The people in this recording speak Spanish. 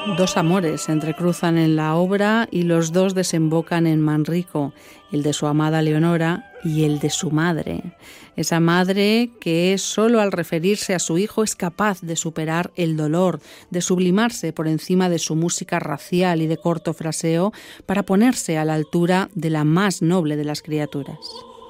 Dos amores se entrecruzan en la obra y los dos desembocan en Manrico, el de su amada Leonora y el de su madre. Esa madre que solo al referirse a su hijo es capaz de superar el dolor, de sublimarse por encima de su música racial y de corto fraseo para ponerse a la altura de la más noble de las criaturas.